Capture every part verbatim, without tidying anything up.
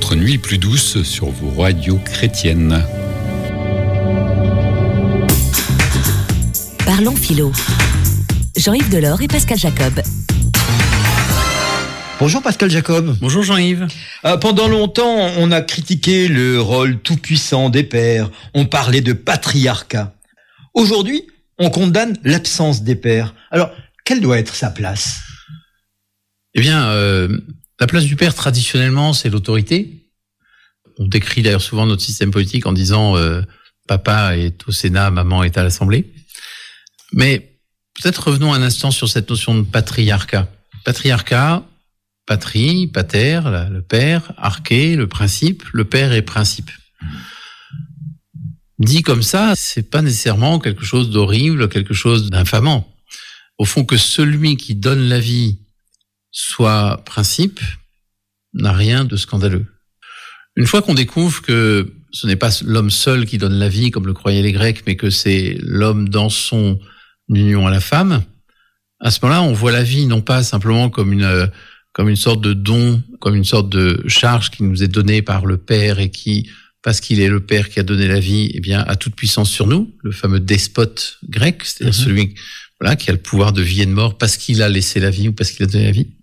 votre nuit plus douce sur vos radios chrétiennes. Parlons philo. Jean-Yves Delors et Pascal Jacob. Bonjour Pascal Jacob. Bonjour Jean-Yves. Euh, pendant longtemps, on a critiqué le rôle tout-puissant des pères. On parlait de patriarcat. Aujourd'hui, on condamne l'absence des pères. Alors, quelle doit être sa place ? Eh bien, euh, la place du père, traditionnellement, c'est l'autorité. On décrit d'ailleurs souvent notre système politique en disant euh, papa est au Sénat, maman est à l'Assemblée. Mais peut-être revenons un instant sur cette notion de patriarcat. Patriarcat, patrie, pater, le père, arché, le principe, le père est principe. Dit comme ça, c'est pas nécessairement quelque chose d'horrible, quelque chose d'infamant. Au fond, que celui qui donne la vie soit principe n'a rien de scandaleux. Une fois qu'on découvre que ce n'est pas l'homme seul qui donne la vie, comme le croyaient les Grecs, mais que c'est l'homme dans son union à la femme, à ce moment-là, on voit la vie non pas simplement comme une comme une sorte de don, comme une sorte de charge qui nous est donnée par le Père et qui, parce qu'il est le Père qui a donné la vie, eh bien, a toute puissance sur nous, le fameux despote grec, c'est-à-dire mm-hmm. celui, voilà, qui a le pouvoir de vie et de mort parce qu'il a laissé la vie ou parce qu'il a donné la vie.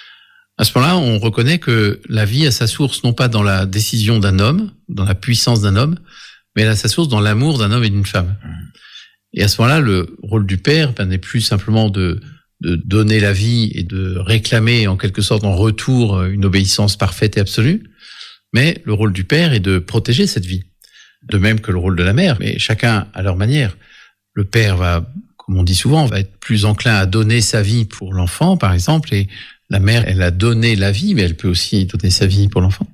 À ce moment-là, on reconnaît que la vie a sa source non pas dans la décision d'un homme, dans la puissance d'un homme, mais elle a sa source dans l'amour d'un homme et d'une femme. Et à ce moment-là, le rôle du Père ben, n'est plus simplement de de donner la vie et de réclamer en quelque sorte en retour une obéissance parfaite et absolue, mais le rôle du père est de protéger cette vie, de même que le rôle de la mère, mais chacun à leur manière. Le père va, comme on dit souvent, va être plus enclin à donner sa vie pour l'enfant, par exemple, et la mère, elle a donné la vie, mais elle peut aussi donner sa vie pour l'enfant.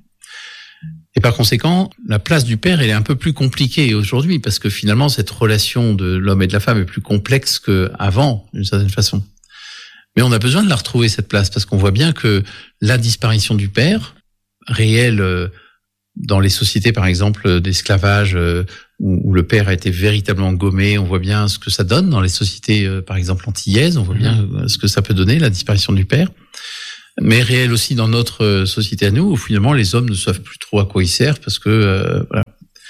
Et par conséquent, la place du père, elle est un peu plus compliquée aujourd'hui, parce que finalement, cette relation de l'homme et de la femme est plus complexe qu'avant, d'une certaine façon. Mais on a besoin de la retrouver, cette place, parce qu'on voit bien que la disparition du père, réelle dans les sociétés, par exemple, d'esclavage, où le père a été véritablement gommé, on voit bien ce que ça donne dans les sociétés, par exemple, antillaises, on voit bien ce que ça peut donner, la disparition du père. Mais réelle aussi dans notre société à nous, où finalement les hommes ne savent plus trop à quoi ils servent, parce que... Euh, voilà.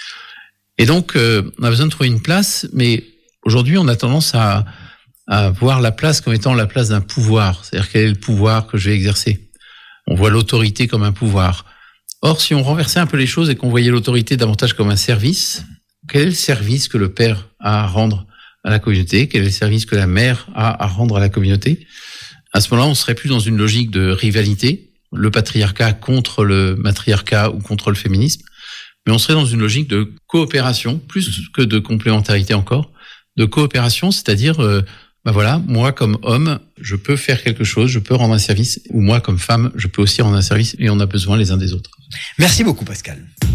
Et donc, euh, on a besoin de trouver une place, mais aujourd'hui, on a tendance à... à voir la place comme étant la place d'un pouvoir. C'est-à-dire quel est le pouvoir que je vais exercer. On voit l'autorité comme un pouvoir. Or, si on renversait un peu les choses et qu'on voyait l'autorité davantage comme un service, quel est le service que le père a à rendre à la communauté? Quel est le service que la mère a à rendre à la communauté? À ce moment-là, on serait plus dans une logique de rivalité, le patriarcat contre le matriarcat ou contre le féminisme, mais on serait dans une logique de coopération, plus que de complémentarité encore, de coopération, c'est-à-dire... Euh, Ben voilà, moi comme homme, je peux faire quelque chose, je peux rendre un service, ou moi comme femme, je peux aussi rendre un service, et on a besoin les uns des autres. Merci beaucoup Pascal.